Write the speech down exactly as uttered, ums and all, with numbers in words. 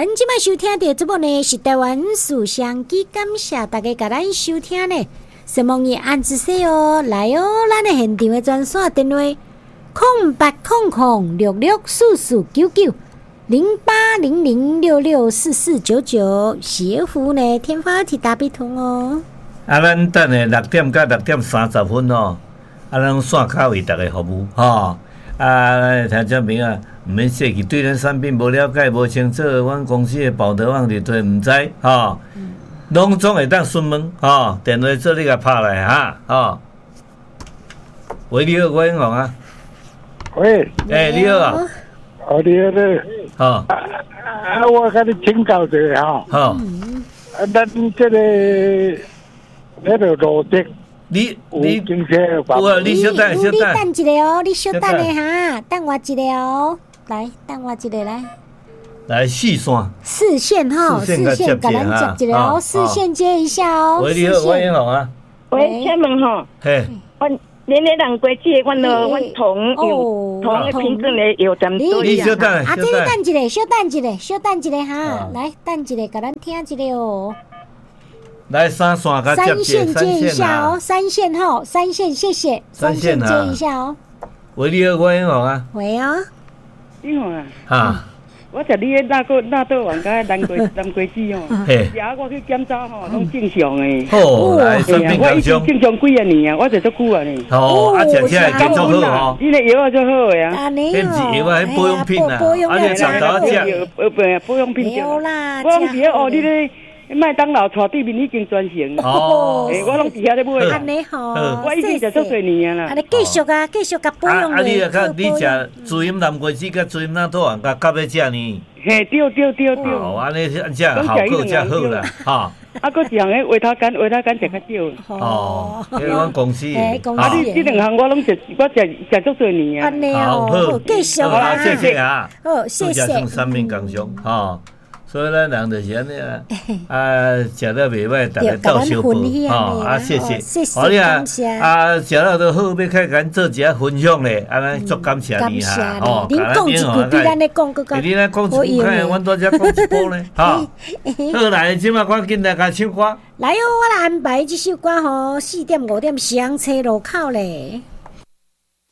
咱即摆收听到节目呢是台湾思想基，感谢大家甲咱收听呢。希望你按一说哦，来哦，咱的现场的专线电话空八空空六六四四九九零八零零六六四四九九，是服务呢天发提大比通哦。 啊，咱等下六点到六点三十分哦，啊，咱线卡为大家服务吼、哦。啊，听证明啊，毋免客气，对咱产品无了解、无清楚，阮公司的报道网就对毋知吼。哦嗯拢总会当询问，吼、哦，电话做你甲拍来哈，吼、哦。喂，你好，我英雄啊。 喂。 诶、欸，你好啊。 哦，你好咧。 吼、哦。 啊啊，我甲你请教一下吼。 吼、哦。 啊，咱这个那个路线， 你你经车有啊，你小等，小等。 你等一下哦，你小等下哈，等我一下哦，来，等我一下来。 来四线， 四线哈，四线给咱接一下哦，四线接一下哦。 喂，你好，我英雄啊。 喂，请问吼， 嘿， 阮恁咧人国际，阮咯，阮同有同诶品质咧药店多你小等， 啊，这你等一下，小等一下，小等一下哈，来等一下，给咱听一下哦。 来三线甲接三线接一下哦，三线哈，三线谢谢，三线接一下哦。 喂，你好，我英雄啊。 喂啊， 你好啊。 哈。 我食你迄那个那倒王甲南瓜南瓜子哦， 嘿， 食我去检查吼，拢正常诶。 好，来生命健康。 正常几啊年啊，我食足久啊呢。 哦，啊，食起来继续好吼。 你个药啊足好诶啊。 啊，你哦。迄药啊，迄保养品啊，啊，你常常食。 保保保养品有啦。 我拢伫咧学你咧。麦当劳带对面已经转型哦， 欸、我拢伫遐咧买。 安尼吼， 我已经食足多年啊啦。 安尼继续啊，继续甲保养啊，啊你啊，甲你食猪饮南瓜子，甲猪饮那多啊，甲甲要食呢？ 嘿，对对对对。 哦，安尼安只效果才好啦，哈。 啊，搁一项诶，维他干，维他干食较少。 哦，迄阮公司。 啊，你即两项我拢食，我食食足多年啊。 安尼哦，好，继续啊， 谢谢啊。 好，谢谢。 做生命共享，吼。所以咱人就是安尼啊，啊，食了袂歹，大家斗相报，吼，啊，谢谢，好你啊，啊，食了都好，要开咱做一下分享咧，啊，咱足感谢你哈，吼， 恁讲一句，比咱咧讲更加， 比咱讲一句，看阮多只讲一波咧，哈，好来，即马赶紧来甲唱歌， 来哦，我来安排这首歌吼，四点五点上车路口咧。